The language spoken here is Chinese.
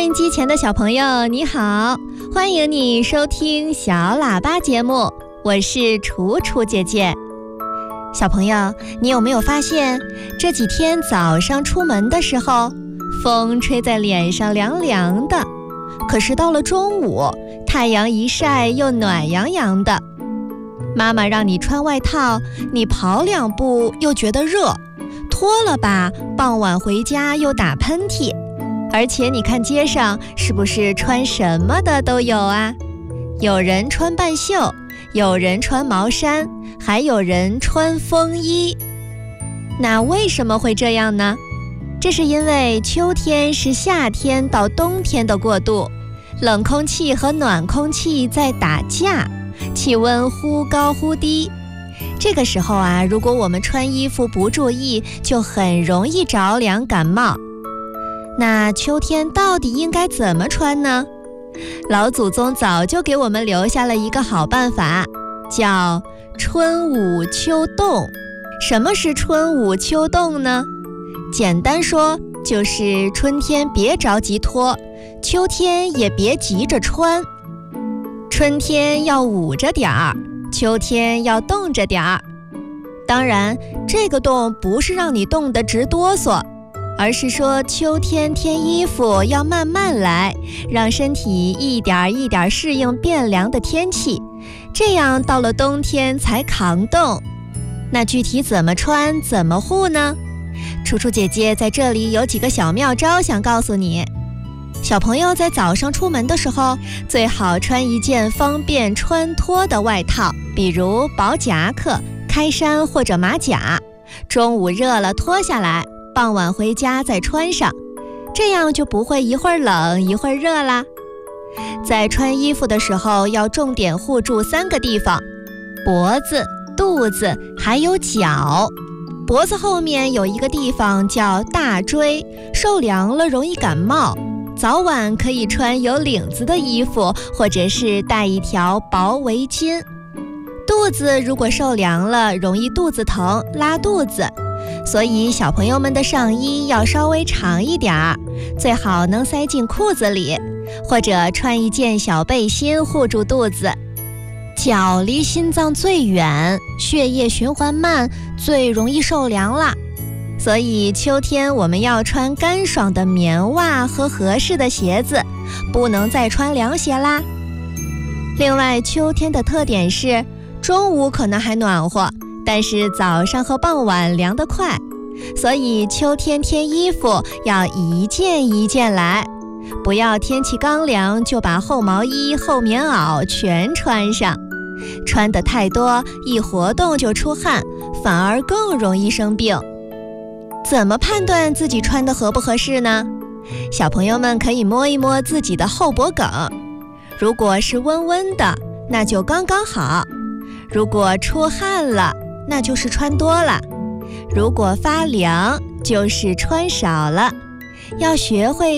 音机前的小朋友你好，欢迎你收听小喇叭节目，我是楚楚姐姐。小朋友，你有没有发现这几天早上出门的时候，风吹在脸上凉凉的，可是到了中午，太阳一晒又暖洋洋的。妈妈让你穿外套，你跑2步又觉得热，脱了吧，傍晚回家又打喷嚏。而且你看街上是不是穿什么的都有啊？有人穿半袖，有人穿毛衫，还有人穿风衣。那为什么会这样呢？这是因为秋天是夏天到冬天的过渡，冷空气和暖空气在打架，气温忽高忽低。这个时候啊，如果我们穿衣服不注意，就很容易着凉感冒。那秋天到底应该怎么穿呢？老祖宗早就给我们留下了一个好办法，叫春捂秋冻。什么是春捂秋冻呢？简单说，就是春天别着急脱，秋天也别急着穿。春天要捂着点儿，秋天要冻着点儿。当然，这个冻不是让你冻得直哆嗦，而是说秋天添衣服要慢慢来，让身体一点一点适应变凉的天气，这样到了冬天才抗冻。那具体怎么穿怎么护呢？楚楚姐姐在这里有几个小妙招想告诉你。小朋友在早上出门的时候，最好穿一件方便穿脱的外套，比如薄夹克、开衫或者马甲。中午热了脱下来，傍晚回家再穿上，这样就不会一会儿冷一会儿热啦。在穿衣服的时候要重点护住3个地方：脖子、肚子还有脚。脖子后面有一个地方叫大椎，受凉了容易感冒，早晚可以穿有领子的衣服，或者是戴一条薄围巾。肚子如果受凉了，容易肚子疼、拉肚子，所以小朋友们的上衣要稍微长一点儿，最好能塞进裤子里，或者穿一件小背心护住肚子。脚离心脏最远，血液循环慢，最容易受凉了。所以秋天我们要穿干爽的棉袜和合适的鞋子，不能再穿凉鞋啦。另外，秋天的特点是中午可能还暖和，但是早上和傍晚凉得快，所以秋天添衣服要一件一件来，不要天气刚凉就把厚毛衣、厚棉袄全穿上，穿得太多，一活动就出汗，反而更容易生病。怎么判断自己穿得合不合适呢？小朋友们可以摸一摸自己的后脖梗，如果是温温的，那就刚刚好；如果出汗了，那就是穿多了；如果发凉，就是穿少了。要学会